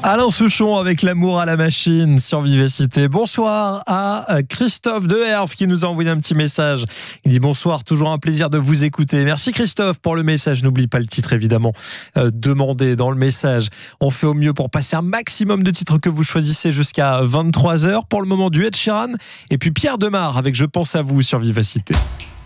Alain Souchon avec l'amour à la machine sur Vivacité. Bonsoir à Christophe de Herve qui nous a envoyé un petit message. Il dit bonsoir, toujours un plaisir de vous écouter. Merci Christophe pour le message. N'oublie pas le titre évidemment demandé dans le message. On fait au mieux pour passer un maximum de titres que vous choisissez jusqu'à 23h. Pour le moment du Ed Sheeran et puis Pierre Demar avec Je pense à vous sur Vivacité.